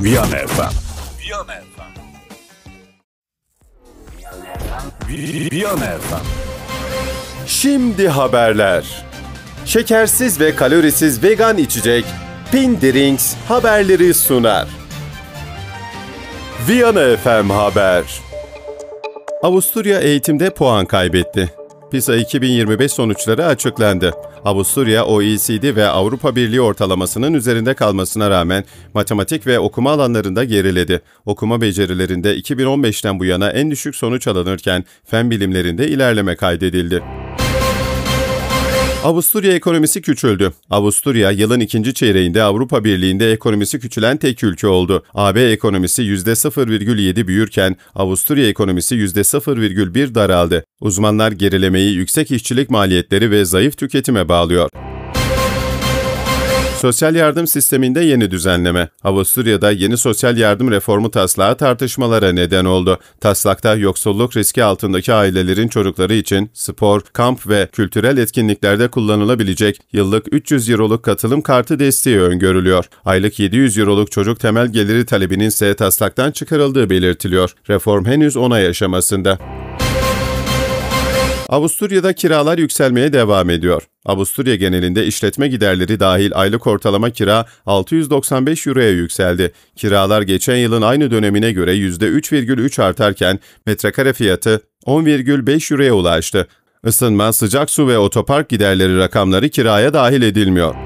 Viyana FM. Viyana FM. Şimdi haberler. Şekersiz ve kalorisiz vegan içecek Pindirinks haberleri sunar. Viyana FM Haber. Avusturya eğitimde puan kaybetti. PISA 2025 sonuçları açıklandı. Avusturya, OECD ve Avrupa Birliği ortalamasının üzerinde kalmasına rağmen matematik ve okuma alanlarında geriledi. Okuma becerilerinde 2015'ten bu yana en düşük sonuç alınırken fen bilimlerinde ilerleme kaydedildi. Avusturya ekonomisi küçüldü. Avusturya, yılın ikinci çeyreğinde Avrupa Birliği'nde ekonomisi küçülen tek ülke oldu. AB ekonomisi %0,7 büyürken Avusturya ekonomisi %0,1 daraldı. Uzmanlar gerilemeyi yüksek işçilik maliyetleri ve zayıf tüketime bağlıyor. Sosyal yardım sisteminde yeni düzenleme. Avusturya'da yeni sosyal yardım reformu taslağı tartışmalara neden oldu. Taslakta yoksulluk riski altındaki ailelerin çocukları için spor, kamp ve kültürel etkinliklerde kullanılabilecek yıllık 300 euroluk katılım kartı desteği öngörülüyor. Aylık 700 euroluk çocuk temel geliri talebinin ise taslaktan çıkarıldığı belirtiliyor. Reform henüz onay aşamasında. Avusturya'da kiralar yükselmeye devam ediyor. Avusturya genelinde işletme giderleri dahil aylık ortalama kira 695 euroya yükseldi. Kiralar geçen yılın aynı dönemine göre %3,3 artarken metrekare fiyatı 10,5 euroya ulaştı. Isınma, sıcak su ve otopark giderleri rakamları kiraya dahil edilmiyor.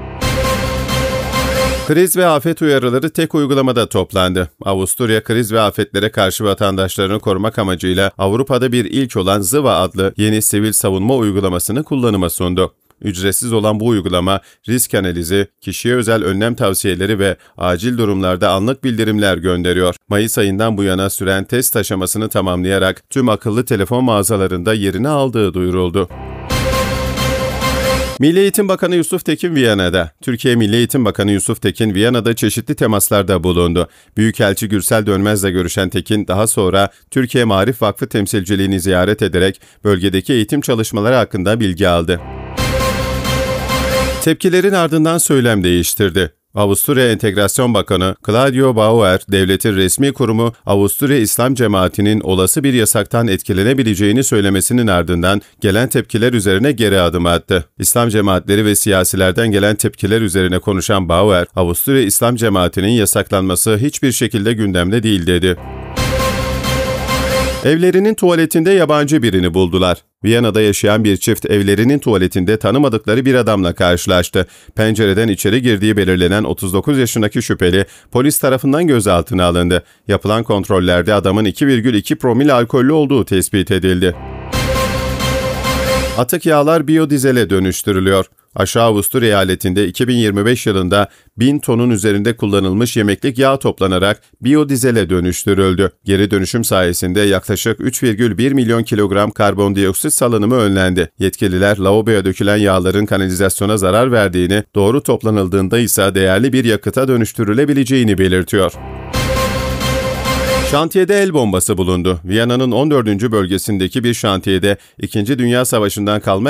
Kriz ve afet uyarıları tek uygulamada toplandı. Avusturya, kriz ve afetlere karşı vatandaşlarını korumak amacıyla Avrupa'da bir ilk olan Zıva adlı yeni sivil savunma uygulamasını kullanıma sundu. Ücretsiz olan bu uygulama, risk analizi, kişiye özel önlem tavsiyeleri ve acil durumlarda anlık bildirimler gönderiyor. Mayıs ayından bu yana süren test aşamasını tamamlayarak tüm akıllı telefon mağazalarında yerini aldığı duyuruldu. Milli Eğitim Bakanı Yusuf Tekin Viyana'da. Türkiye Milli Eğitim Bakanı Yusuf Tekin Viyana'da çeşitli temaslarda bulundu. Büyükelçi Gürsel Dönmez'le görüşen Tekin daha sonra Türkiye Maarif Vakfı temsilciliğini ziyaret ederek bölgedeki eğitim çalışmaları hakkında bilgi aldı. Tepkilerin ardından söylem değiştirdi. Avusturya Entegrasyon Bakanı Claudio Bauer, devletin resmi kurumu Avusturya İslam Cemaati'nin olası bir yasaktan etkilenebileceğini söylemesinin ardından gelen tepkiler üzerine geri adım attı. İslam cemaatleri ve siyasilerden gelen tepkiler üzerine konuşan Bauer, Avusturya İslam Cemaati'nin yasaklanması hiçbir şekilde gündemde değil dedi. Evlerinin tuvaletinde yabancı birini buldular. Viyana'da yaşayan bir çift evlerinin tuvaletinde tanımadıkları bir adamla karşılaştı. Pencereden içeri girdiği belirlenen 39 yaşındaki şüpheli polis tarafından gözaltına alındı. Yapılan kontrollerde adamın 2,2 promil alkollü olduğu tespit edildi. Atık yağlar biyodizele dönüştürülüyor. Aşağı Avusturya eyaletinde 2025 yılında 1000 tonun üzerinde kullanılmış yemeklik yağ toplanarak biyodizele dönüştürüldü. Geri dönüşüm sayesinde yaklaşık 3,1 milyon kilogram karbondioksit salınımı önlendi. Yetkililer lavaboya dökülen yağların kanalizasyona zarar verdiğini, doğru toplanıldığında ise değerli bir yakıta dönüştürülebileceğini belirtiyor. Şantiyede el bombası bulundu. Viyana'nın 14. bölgesindeki bir şantiyede 2. Dünya Savaşı'ndan kalma